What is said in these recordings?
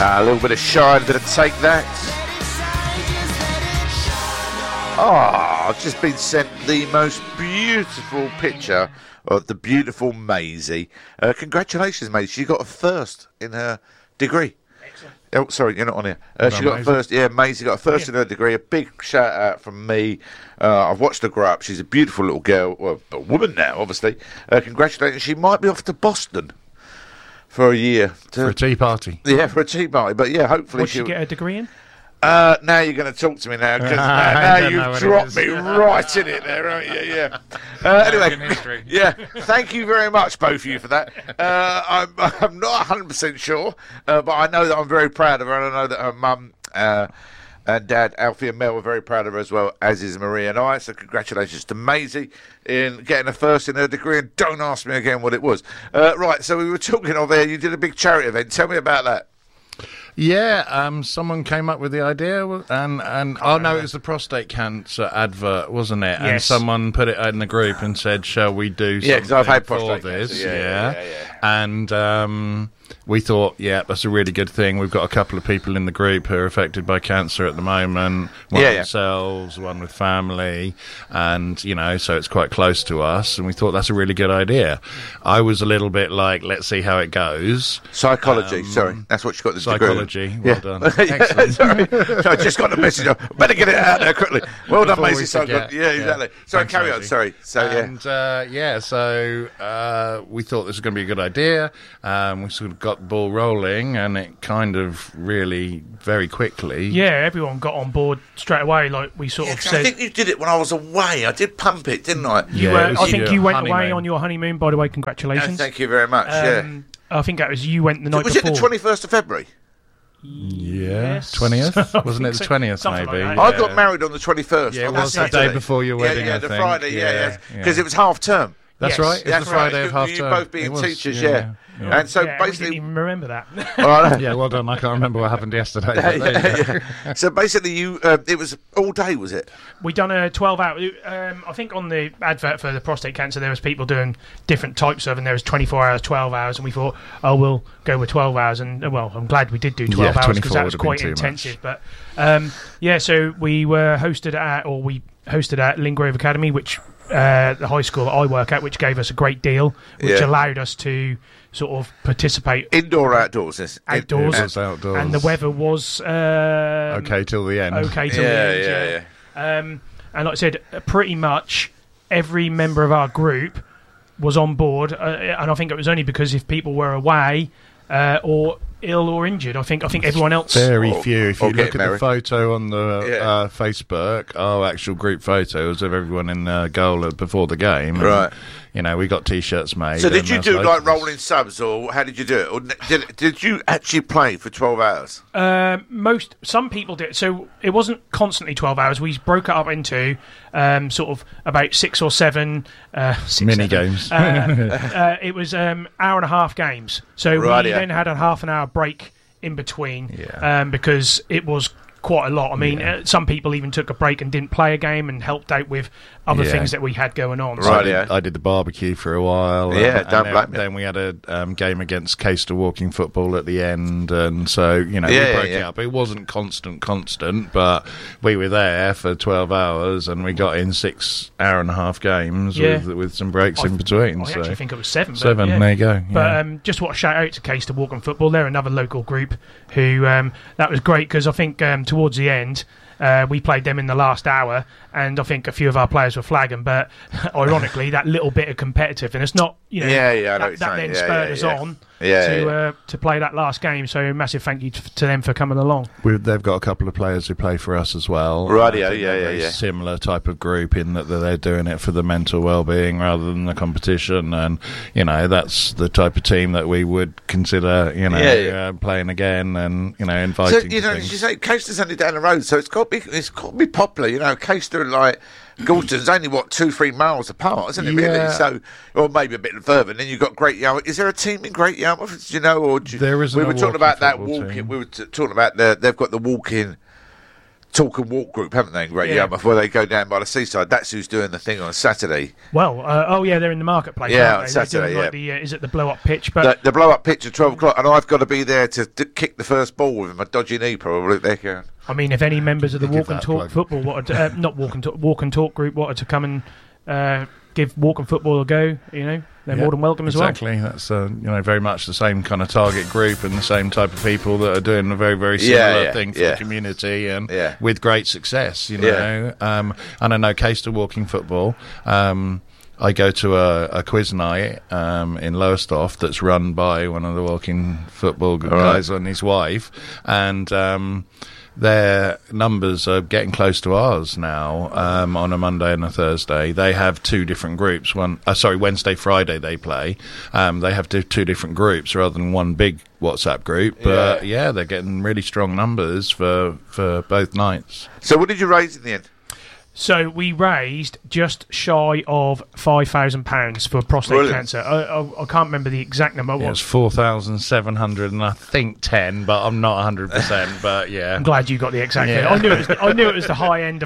A little bit of Shine, a bit of Take That. I've just been sent the most beautiful picture of the beautiful Maisie. Congratulations, Maisie. She got a first in her degree. Excellent. Oh, sorry, you're not on here. She got a first. Yeah, Maisie got a first in her degree. A big shout out from me. I've watched her grow up. She's a beautiful little girl. Well, a woman now, obviously. Congratulations. She might be off to Boston for a year. For a tea party. Yeah, for a tea party. But yeah, hopefully she'll get a degree in? Now you're going to talk to me now, because now you've dropped me right in it there, haven't you? Yeah. Anyway, yeah, thank you very much, both of you, for that. I'm not 100% sure, but I know that I'm very proud of her, and I know that her mum and dad, Alfie and Mel, were very proud of her as well, as is Marie and I. So congratulations to Maisie in getting a first in her degree, and don't ask me again what it was. Right, so we were talking of there, you did a big charity event. Tell me about that. Yeah, someone came up with the idea, and oh no, it was the prostate cancer advert, wasn't it? Yes. And someone put it in the group and said, "Shall we do something because I've had prostate for this?" Cancer. Yeah. And we thought, yeah, that's a really good thing. We've got a couple of people in the group who are affected by cancer at the moment. One themselves, one with family, and so it's quite close to us. And we thought that's a really good idea. I was a little bit like, let's see how it goes. Psychology, sorry, that's what you got the psychology. Degree. Well done. Excellent. Sorry, I just got the message. I better get it out there quickly. Well done, Maisie. Psychology. Yeah, exactly. Sorry, thanks, carry Maisie. on. Sorry. So we thought this was going to be a good idea. We sort of got the ball rolling, and it kind of really very quickly. Yeah, everyone got on board straight away. Like we sort of said. I think you did it when I was away. I did pump it, didn't I? I think you went away on your honeymoon. By the way, congratulations. Thank you very much. I think that was you went the night before. before. Was it the 21st of February? Yes. 20th? Wasn't it the 20th, maybe? Like I got married on the 21st. Yeah, it was the day before your wedding, the Friday, because it was half term. That's right. It was the Friday of half term. You both being teachers, yeah. And so basically, I didn't even remember that. Yeah, well done. I can't remember what happened yesterday. So basically, it was all day, was it? We done a 12-hour. I think on the advert for the prostate cancer, there was people doing different types of, and there was 24 hours, 12 hours, and we thought, we'll go with 12 hours. And I'm glad we did do 12 hours because that was quite intensive. But so we hosted at Lingrove Academy, which. The high school that I work at, which gave us a great deal, which allowed us to sort of participate indoor, outdoors, outdoors, and the weather was okay till the end. And like I said, pretty much every member of our group was on board, and I think it was only because if people were away or ill or injured, I think everyone else. Very few. If you look at the photo on the Facebook, our actual group photos of everyone in the goal before the game. Right. We got T-shirts made. So did you do like rolling subs, or how did you do it? Or did you actually play for 12 hours? Some people did. So it wasn't constantly 12 hours. We broke it up into sort of about 6 or 7 mini games. It was hour and a half games. So we then had a half an hour break in between because it was quite a lot. I mean, some people even took a break and didn't play a game and helped out with other things that we had going on. Right, I did the barbecue for a while. Yeah, don't blame me. Then we had a game against Caister Walking Football at the end, and so we broke it up. It wasn't constant, but we were there for 12 hours, and we got in 6 hour-and-a-half games with some breaks in between. I actually think it was 7. Seven, there you go. But just want to shout out to Caister Walking Football. They're another local group who that was great because I think towards the end. We played them in the last hour, and I think a few of our players were flagging. But ironically, that little bit of competitiveness, not that then spurred us on to play that last game. So massive thank you to them for coming along. They've got a couple of players who play for us as well. Right, Similar type of group in that they're doing it for the mental well-being rather than the competition, and that's the type of team that we would consider playing again and inviting. So you say Caister's only down the road, so it's got to be popular. Caister and like Galton's only 2-3 miles apart, isn't it? Really? So, or maybe a bit further. And then you've got Great Yarmouth. Is there a team in Great Yarmouth? Do you know? Or there isn't. We were talking about that walking. We were talking about they've got the walking Talk and Walk group, haven't they? Great Yarmouth, where they go down by the seaside. That's who's doing the thing on Saturday. Well, they're in the marketplace. Yeah, on Saturday. Is it the blow up pitch? But the blow up pitch at 12 o'clock, and I've got to be there to kick the first ball with my dodgy knee, probably. There, I mean, if any members of the Walk and Talk football wanted, not Walk and Talk group wanted to come and give Walk and Football a go, they're more than welcome as well. Exactly. That's very much the same kind of target group and the same type of people that are doing a very, very similar thing for the community and with great success. And I know Caistor Walking Football. I go to a quiz night in Lowestoft that's run by one of the Walking Football guys and his wife, and their numbers are getting close to ours now. On a Monday and a Thursday, they have two different groups. Wednesday, Friday they play. They have two different groups rather than one big WhatsApp group. But they're getting really strong numbers for both nights. So, what did you raise in the end? So we raised just shy of £5,000 for prostate cancer. I can't remember the exact number. It was 4,700 and I think 10, but I'm not 100%. But I'm glad you got the exact. I knew it was the high end of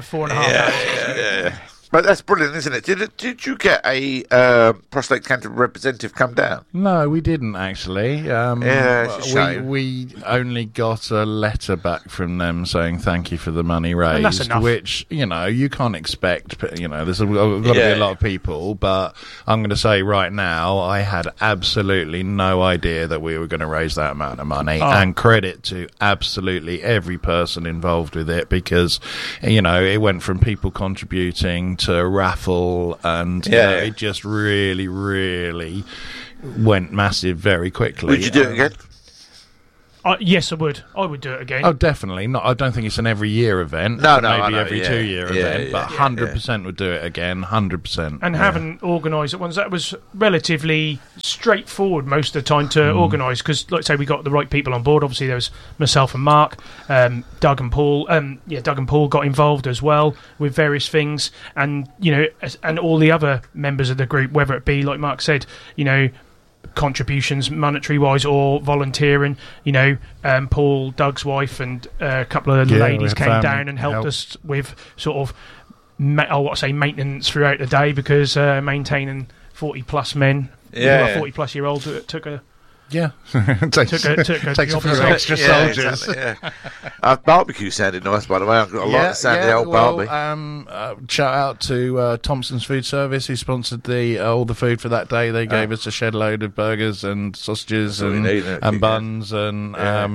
4,500. But that's brilliant, isn't it? Did you get a prostate cancer representative come down? No, we didn't actually. It's a shame. We only got a letter back from them saying thank you for the money raised, and that's enough. Which you can't expect. There's got to be a lot of people, but I'm going to say right now, I had absolutely no idea that we were going to raise that amount of money, and credit to absolutely every person involved with it, because it went from people contributing to a raffle, and it just really, really went massive very quickly. Would you do it again? Yes, I would. I would do it again. Oh, definitely. I don't think it's an every year event. No, maybe every 2 year event, but 100% would do it again. 100%. And having organised it once, that was relatively straightforward most of the time to organise, because, like I say, we got the right people on board. Obviously, there was myself and Mark, Doug and Paul. Doug and Paul got involved as well with various things, and and all the other members of the group, whether it be, like Mark said, contributions monetary wise or volunteering. Paul, Doug's wife, and a couple of ladies came down and helped us with sort of maintenance throughout the day, because maintaining 40 plus men, 40 plus year olds, it took a takes a few extra soldiers. Exactly, barbecue sounded nice, by the way. I've got a lot of sound the old barbecue. Shout out to Thompson's Food Service, who sponsored all the food for that day. They gave us a shed load of burgers and sausages and buns, and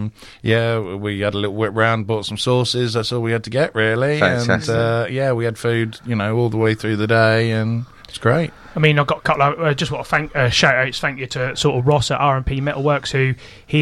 we had a little whip round, bought some sauces. That's all we had to get, really. Fantastic. And we had food, all the way through the day, and it's great. I mean, I've got a couple of just want to thank you to sort of Ross at R&P Metalworks, who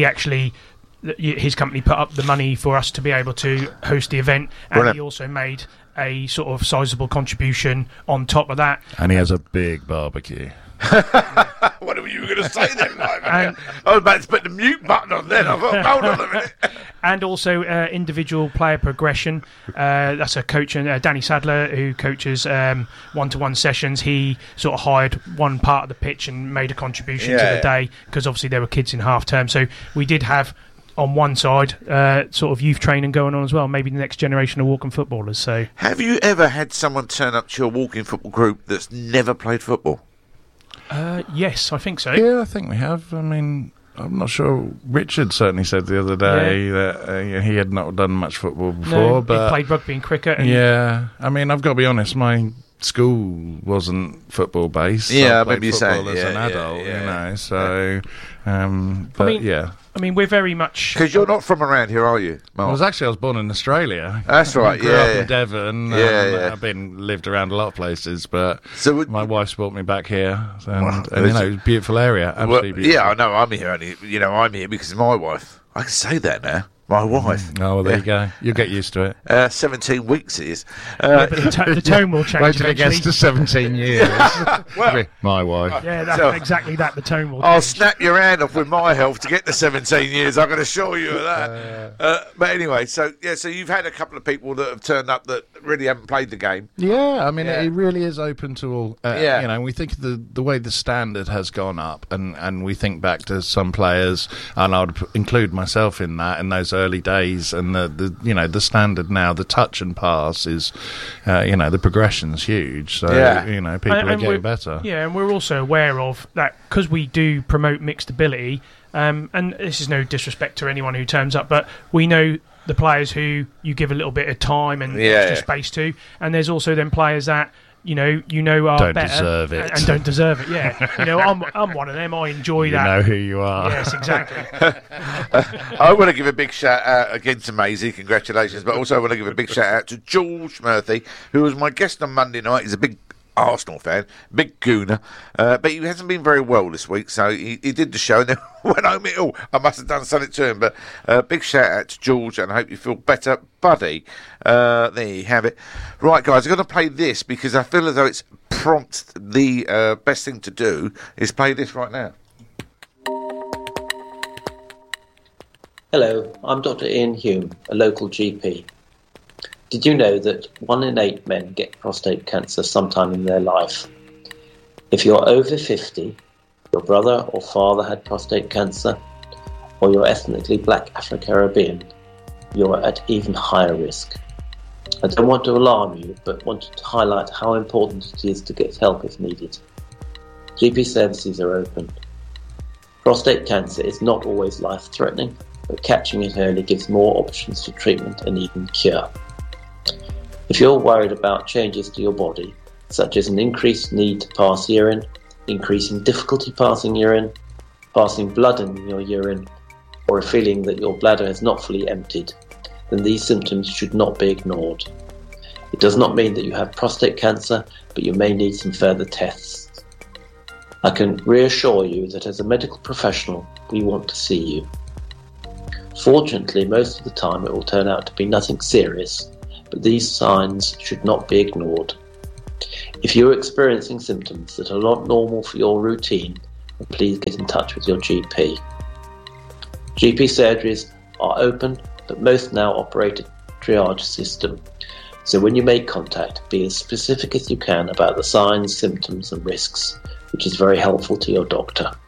his company put up the money for us to be able to host the event, and he also made a sort of sizable contribution on top of that. And he has a big barbecue. What were you going to say then, I was about to put the mute button on then. I thought, hold on a minute. And also individual player progression. That's a coach, Danny Sadler, who coaches one-to-one sessions. He sort of hired one part of the pitch and made a contribution to the day, because obviously there were kids in half-term. So we did have, on one side, sort of youth training going on as well, maybe the next generation of walking footballers. So, have you ever had someone turn up to your walking football group that's never played football? Yes, I think so. Yeah, I think we have. I mean, I'm not sure. Richard certainly said the other day that he had not done much football before. But he played rugby and cricket. I mean, I've got to be honest, my school wasn't football based. Yeah, maybe you say as an adult, so. I mean, we're very much... Because you're not from around here, are you, Mark? I was born in Australia. That's right, grew up in Devon. I've lived around a lot of places, but my wife's brought me back here. And beautiful area. Absolutely beautiful. Yeah, I know. I'm here I'm here because of my wife. I can say that now. My wife. Oh, well, there you go. You'll get used to it. 17 weeks it is. But the tone will change. Wait till it gets to 17 years. My wife. Yeah, exactly that. The tone will change. I'll snap your hand off with my health to get to 17 years. I can assure you of that. But anyway, so you've had a couple of people that have turned up that really haven't played the game. Yeah, I mean, it really is open to all. We think the way the standard has gone up, and we think back to some players, and I would include myself in that, in those early days, and the standard now, the touch and pass is, the progression's huge. So people are getting better. Yeah, and we're also aware of that because we do promote mixed ability. And this is no disrespect to anyone who turns up, but we know the players who you give a little bit of time and extra space to, and there's also them players that are don't better deserve it and don't deserve it. Yeah, I'm one of them. I enjoy that. You know who you are. Yes, exactly. I want to give a big shout out again to Maisie. Congratulations, but also I want to give a big shout out to George Murphy, who was my guest on Monday night. He's a big Arsenal fan, big gooner, but he hasn't been very well this week, so he did the show and then went home it all. I must have done something to him, but big shout out to George, and I hope you feel better, buddy. There you have it. Right, guys, I'm going to play this because I feel as though it's prompt the best thing to do is play this right now. Hello, I'm Dr. Ian Hume, a local GP. Did you know that 1 in 8 men get prostate cancer sometime in their life? If you're over 50, your brother or father had prostate cancer, or you're ethnically black Afro-Caribbean, you're at even higher risk. I don't want to alarm you, but wanted to highlight how important it is to get help if needed. GP services are open. Prostate cancer is not always life-threatening, but catching it early gives more options for treatment and even cure. If you're worried about changes to your body, such as an increased need to pass urine, increasing difficulty passing urine, passing blood in your urine, or a feeling that your bladder has not fully emptied, then these symptoms should not be ignored. It does not mean that you have prostate cancer, but you may need some further tests. I can reassure you that as a medical professional, we want to see you. Fortunately, most of the time it will turn out to be nothing serious, but these signs should not be ignored. If you're experiencing symptoms that are not normal for your routine, then please get in touch with your GP. GP surgeries are open, but most now operate a triage system. So when you make contact, be as specific as you can about the signs, symptoms and risks, which is very helpful to your doctor.